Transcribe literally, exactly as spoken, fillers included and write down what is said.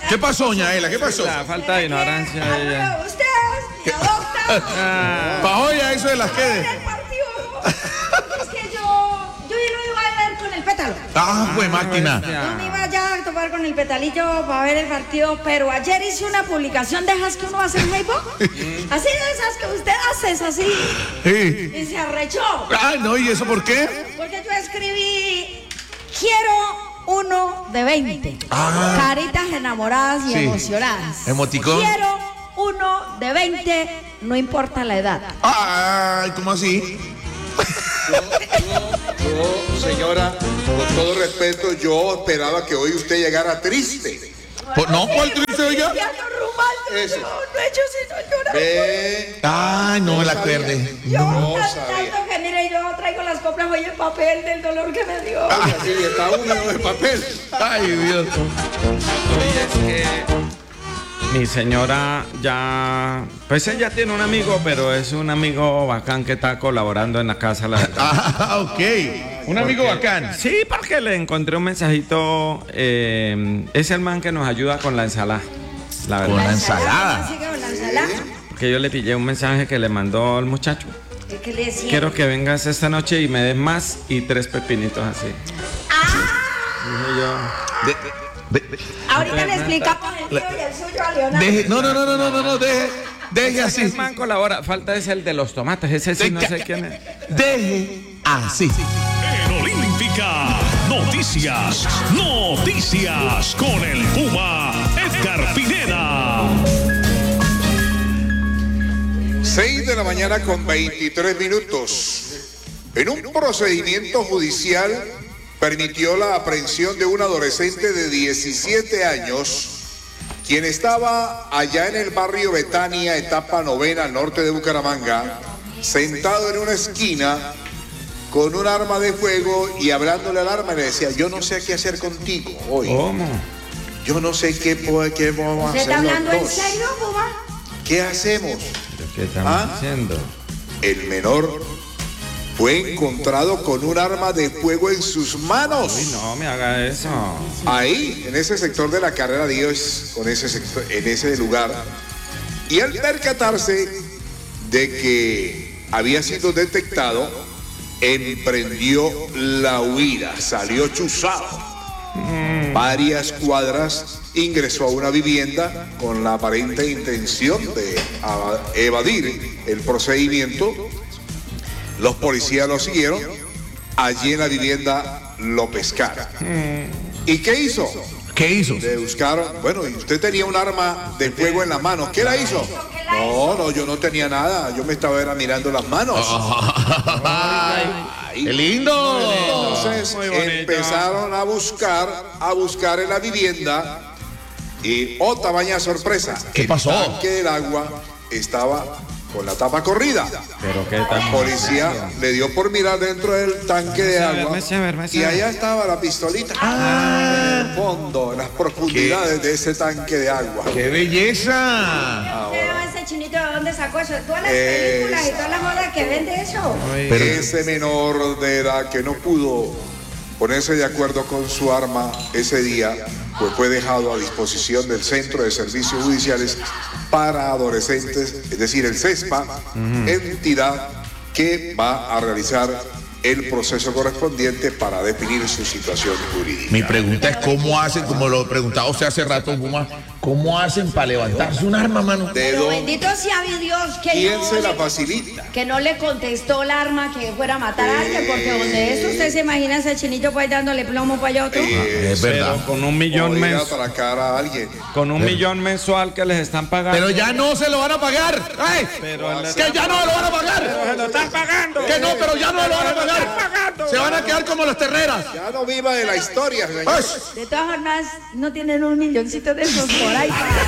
¿Qué pasó, doña Ela? ¿Qué pasó? La falta de ignorancia de ella. Ustedes me adoptan. Ah, Pajoya, eso de las El quedes. partido. Es que yo, yo lo iba a ver con el pétalo. Ah, pues máquina. Yo me iba ya a tomar con el petalillo para ver el partido, pero ayer hice una publicación de esas que uno hace en Facebook. Así de esas que usted hace, es así. Sí. Y se arrechó. Ay, no, ¿y eso por qué? Porque yo escribí, quiero uno de veinte. Ah. Caritas enamoradas y Sí. emocionadas. Emoticón. Quiero uno de veinte, no importa la edad. Ay, ¿cómo así? Yo, señora, con todo respeto, yo esperaba que hoy usted llegara triste. Pues, no, ¿cuál triste, oiga? Ya no rumba, Eso. yo no he hecho sino llorar. Ve, Ay, no me la sabía. acuerde. Yo No tan- sabía. tanto que mire, yo traigo las coplas hoy en papel del dolor que me dio. oiga, sí, está húmedo de papel. Ay, Dios. oye, es que mi señora ya, pues ella tiene un amigo, pero es un amigo bacán que está colaborando en la casa, la verdad. Ah, ok. Un amigo bacán. Sí, porque le encontré un mensajito. eh, es el man que nos ayuda con la ensalada, la Con la verdad. ensalada. Así que con la ensalada. Que yo le pillé un mensaje que le mandó el muchacho. ¿Qué- qué le decía? Quiero que vengas esta noche y me des más y tres pepinitos así. Dije yo. De- de- de- Ahorita le explicamos el mío y el suyo a Leonardo. deje, no, no, no, no, no, no, no, deje, deje así. El man colabora. Falta es el de los tomates. Ese sí no sé quién es. Deje así. En Olímpica, noticias, noticias con el Puma Edgar Pineda. seis de la mañana con veintitrés minutos. En un procedimiento judicial permitió la aprehensión de un adolescente de diecisiete años, quien estaba allá en el barrio Betania, etapa novena, al norte de Bucaramanga, sentado en una esquina con un arma de fuego y hablándole al arma le decía, yo no sé qué hacer contigo hoy. ¿Cómo? Yo no sé qué, po- qué vamos a ¿Usted hacer está los hablando en dos. serio, Puma? ¿Qué hacemos? ¿Pero qué estamos ¿Ah? haciendo? El menor fue encontrado con un arma de fuego en sus manos. Uy, no me haga eso. Ahí, en ese sector de la carrera Dios, con ese sector, en ese lugar. Y al percatarse de que había sido detectado, emprendió la huida, salió chuzado. Varias cuadras, ingresó a una vivienda con la aparente intención de a- evadir el procedimiento. Los policías lo siguieron. Allí en la vivienda lo pescaron. ¿Y qué hizo? ¿Qué hizo? Le buscaron. Bueno, y usted tenía un arma de fuego en la mano. ¿Qué la hizo? No, no, yo no tenía nada. Yo me estaba era mirando las manos. Ay, ¡qué lindo! Entonces Muy bonito. empezaron a buscar, a buscar en la vivienda y oh, tamaña sorpresa. ¿Qué el pasó? tanque del agua estaba con la tapa corrida. Pero qué La tal. policía le dio por mirar dentro del tanque de a ver, agua me a ver, me y a ver. allá estaba la pistolita en el fondo, en las profundidades de ese tanque de agua. ¡Qué belleza! Pero ese chinito, ¿de dónde sacó eso? Todas las Es- películas y todas las modas que vende eso. Pero- Ese menor de edad que no pudo ponerse de acuerdo con su arma ese día, pues fue dejado a disposición del Centro de Servicios Judiciales para Adolescentes, es decir, el CESPA, entidad que va a realizar el proceso correspondiente para definir su situación jurídica. Mi pregunta es cómo hacen, como lo preguntaba usted hace rato, Puma, ¿cómo hacen para levantarse un arma, mano? ¿De Pero dónde? bendito sea mi Dios que ¿Quién no se la le- facilita? que no le contestó el arma que fuera a matar a alguien, porque donde eso usted se imagina ese chinito pues dándole plomo para allá a otro. Eh, Es verdad. Pero con un millón o ir a mensual, atracar a alguien. con un millón mensual que les están pagando. Pero ya no se lo van a pagar. ¡Ay! Pero le ¡Que ya no se lo van a pagar! se lo están pagando. ¡Que no, pero ya no se lo van a pagar! Se van a quedar como las terneras. Ya no viva de la historia, señor. ¡Ay! De todas formas, no tienen un milloncito de esos por ahí.